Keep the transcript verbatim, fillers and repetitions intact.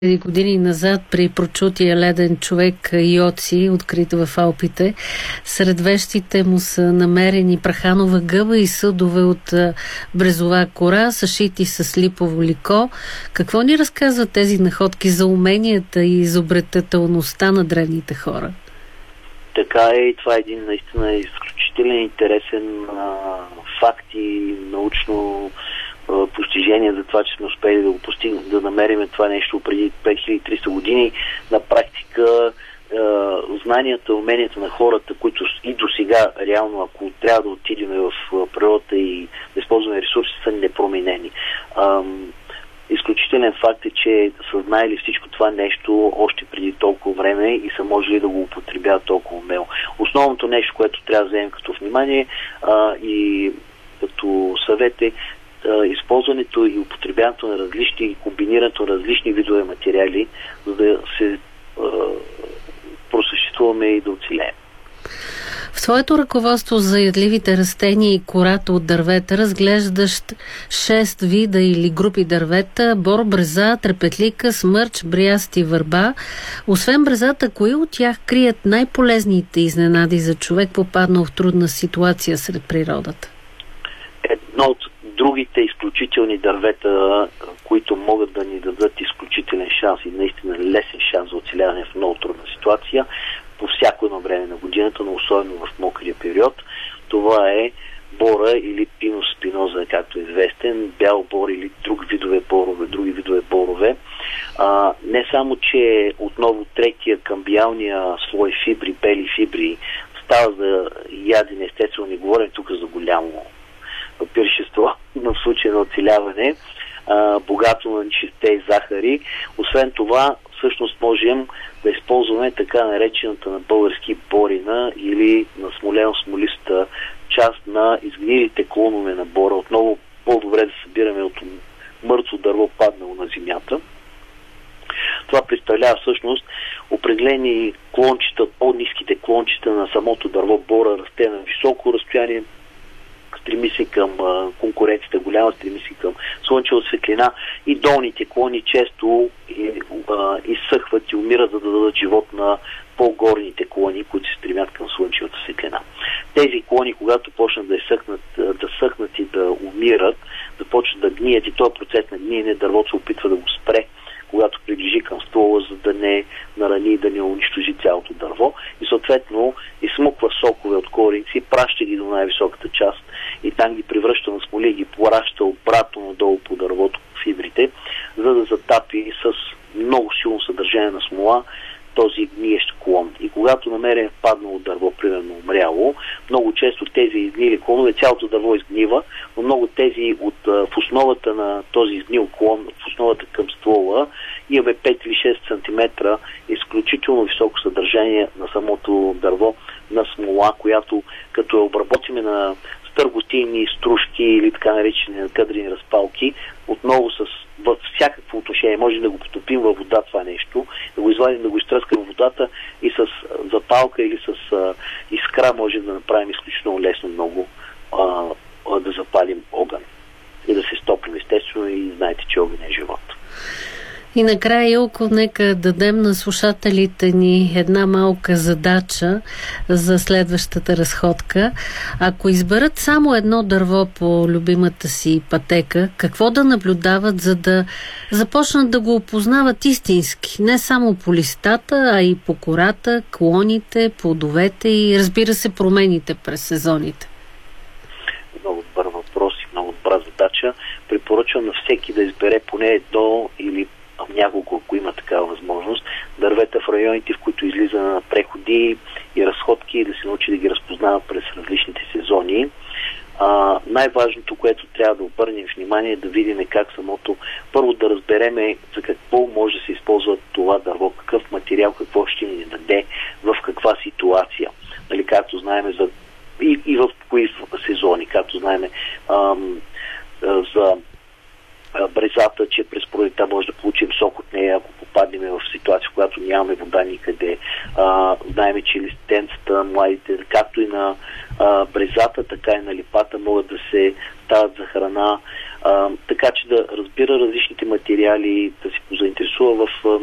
Години назад при прочутия леден човек Йоци, открит в Алпите. Сред вещите му са намерени праханова гъба и съдове от брезова кора, съшити с липово лико. Какво ни разказват тези находки за уменията и изобретателността на древните хора? Така е, и това е един наистина изключителен интересен а, факт и научно постижение за това, че сме успели да го постигнем, да намерим това нещо преди пет хиляди и триста години. На практика е, знанията, уменията на хората, които и до сега, реално, ако трябва да отидем в природата и да използваме ресурси, са непроменени. Е, изключителен факт е, че са знаели всичко това нещо още преди толкова време и са можели да го употребяват толкова умело. Основното нещо, което трябва да вземем като внимание е, и като съвет е използването и употребяването на различни и комбинирането на различни видове материали, за да се а, просъществуваме и да оцелеем. В твоето ръководство за ядливите растения и кората от дървета разглеждаш шест вида или групи дървета: бор, бреза, трепетлика, смърч, бряст и върба. Освен брезата, кои от тях крият най-полезните изненади за човек, попаднал в трудна ситуация сред природата? Едно от другите изключителни дървета, които могат да ни дадат изключителен шанс и наистина лесен шанс за оцеляване в много трудна ситуация по всяко едно време на годината, но особено в мокрия период, това е бора или пинус спиноза, както е известен, бял бор или друг видове борове, други видове борове. А, не само, че отново третия камбиалния слой фибри, бели фибри, става за ядене, естествено не говорим тук за голямо пиршество в случай на оцеляване, а, богато на нечисте и захари. Освен това, всъщност можем да използваме така наречената на български борина или на смолено-смолиста част на изгнилите клонове на бора. Отново по-добре да събираме от мъртво дърво, паднало на земята. Това представлява всъщност определени клончета, по-ниските клончета на самото дърво. Бора расте на високо разстояние, стреми се към а, конкуренцията голяма, стреми се към слънчева светлина и долните клони често и, а, изсъхват и умират, за да дадат живот на по-горните клони, които се стремят към слънчевата светлина. Тези клони, когато почнат да съхнат, да съхнат и да умират, да почнат да гният, и този процес на гниене дървото се опитва да го спре, когато приближи към ствола, за да не нарани и да не унищожи цялото дърво. И съответно изсмуква сокове от кореници, праща ги до най-високата част и там ги превръща на смоли и ги пораща обратно надолу по дървото, по фибрите, за да затапи с много силно съдържание на смола този гниещ клон. И когато намерим паднало дърво, примерно умряло, много често тези изгнили клонове, цялото дърво изгнива, но много тези от, в основата на този изгнил клон, в основата към ствола, имаме пет или шест сантиметра изключително високо съдържание на самото дърво на смола, която като я обработиме на стърготини, стружки или така наречени кадрени разпалки, отново с във всякакво отношение може да го потопим във вода това нещо, да го извадим, да го изтръскаме в водата и с запалка или с а, искра може да направим изключително лесно много а, а, да запалим огън и да се стопим, естествено, и знаете, че огън е живот. И накрая, Илко, нека дадем на слушателите ни една малка задача за следващата разходка. Ако изберат само едно дърво по любимата си пътека, какво да наблюдават, за да започнат да го опознават истински? Не само по листата, а и по кората, клоните, плодовете и, разбира се, промените през сезоните. Много добър въпрос и много добра задача. Препоръчвам на всеки да избере поне едно или няколко, ако има такава възможност, дървета в районите, в които излиза на преходи и разходки, и да се научи да ги разпознава през различните сезони. А, най-важното, което трябва да обърнем внимание, е да видим как самото, първо да разбереме за какво може да се използва това дърво, какъв материал, какво ще ни даде, в каква ситуация. Нали, както знаем за и, и в кои сезони, както знаем ам, за брезата, че през пролетта може да получим сок от нея, ако попаднем в ситуация, в която нямаме вода никъде. А, знаем, че листенцата, младите, както и на а, брезата, така и на липата могат да се стават за храна. А, така че да разбираме експлорира различните материали, да се позаинтересува в